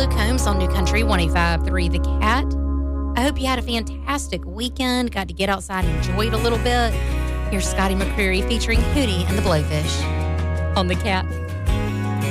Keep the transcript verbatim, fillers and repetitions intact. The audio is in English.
Luke Combs on New Country one oh five point three The Cat. I hope you had a fantastic weekend, got to get outside and enjoy it a little bit. Here's Scotty McCreery featuring Hootie and the Blowfish on The Cat.